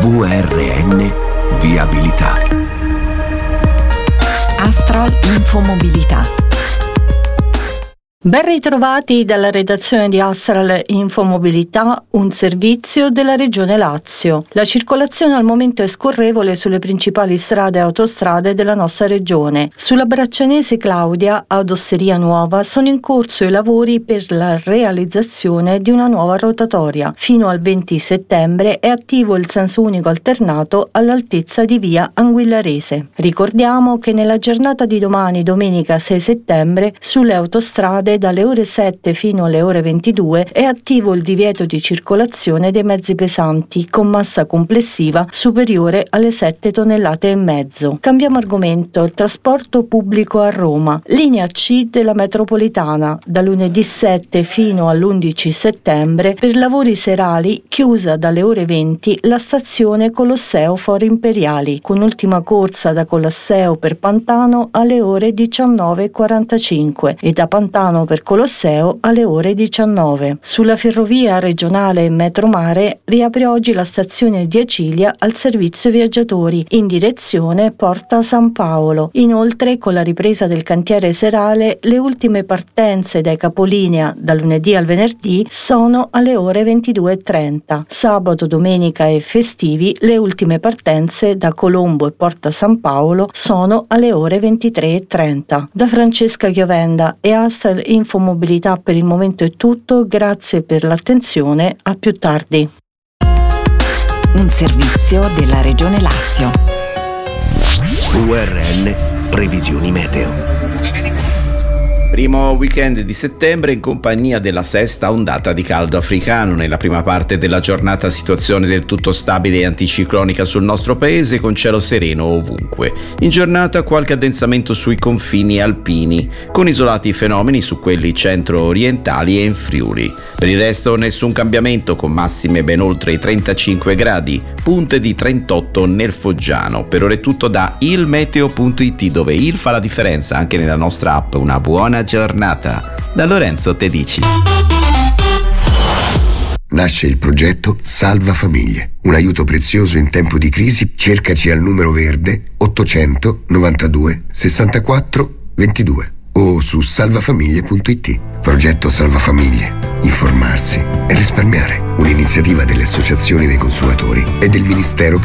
VRN Viabilità. Astral Infomobilità. Ben ritrovati dalla redazione di Astral Infomobilità, un servizio della Regione Lazio. La circolazione al momento è scorrevole sulle principali strade e autostrade della nostra regione. Sulla Braccianese Claudia, ad Osteria Nuova, sono in corso i lavori per la realizzazione di una nuova rotatoria. Fino al 20 settembre è attivo il senso unico alternato all'altezza di via Anguillarese. Ricordiamo che nella giornata di domani, domenica 6 settembre, sulle autostrade dalle ore 7 fino alle ore 22 è attivo il divieto di circolazione dei mezzi pesanti con massa complessiva superiore alle 7 tonnellate e mezzo. Cambiamo argomento: il trasporto pubblico a Roma. Linea C della metropolitana, da lunedì 7 fino all'11 settembre per lavori serali, chiusa dalle ore 20 la stazione Colosseo Fori Imperiali, con ultima corsa da Colosseo per Pantano alle ore 19:45 e da Pantano per Colosseo alle ore 19. Sulla ferrovia regionale Metromare riapre oggi la stazione di Acilia al servizio viaggiatori in direzione Porta San Paolo. Inoltre, con la ripresa del cantiere serale, le ultime partenze dai capolinea da lunedì al venerdì sono alle ore 22:30. Sabato, domenica e festivi le ultime partenze da Colombo e Porta San Paolo sono alle ore 23:30. Da Francesca Chiovenda e Astral Infomobilità per il momento è tutto, grazie per l'attenzione, a più tardi. Un servizio della Regione Lazio. VRN Previsioni Meteo. Primo weekend di settembre in compagnia della sesta ondata di caldo africano. Nella prima parte della giornata situazione del tutto stabile e anticiclonica sul nostro paese, con cielo sereno ovunque. In giornata qualche addensamento sui confini alpini, con isolati fenomeni su quelli centro-orientali e in Friuli. Per il resto nessun cambiamento, con massime ben oltre i 35 gradi, punte di 38 nel Foggiano. Per ora è tutto da ilmeteo.it, dove il fa la differenza anche nella nostra app. Una buona giornata. Da Lorenzo Tedici. Nasce il progetto Salva Famiglie, un aiuto prezioso in tempo di crisi. Cercaci al numero verde 800 92 64 22 o su salvafamiglie.it. Progetto Salva Famiglie. Informarsi e risparmiare. Un'iniziativa delle associazioni dei consumatori e del Ministero